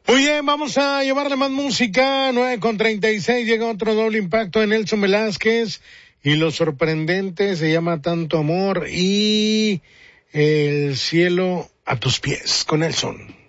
Muy bien, vamos a llevarle más música. 9:36, llega otro doble impacto de Nelson Velázquez. Y lo sorprendente se llama Tanto Amor y El cielo a tus pies, con Nelson.